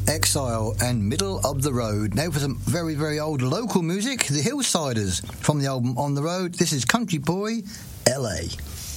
Exile and Middle of the Road. Now for some very, very old local music, the Hillsiders from the album On the Road. This is Country Boy, LA.